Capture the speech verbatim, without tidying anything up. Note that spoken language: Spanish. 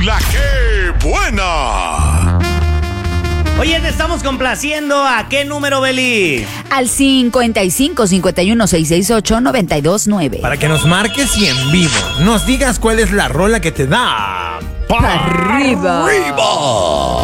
La que buena. Oye, te estamos complaciendo. ¿A qué número, Beli? Al cincuenta y cinco, cincuenta y uno, seiscientos sesenta y ocho, noventa y dos nueve. Para que nos marques y en vivo nos digas cuál es la rola que te da ¡Arriba! ¡Arriba!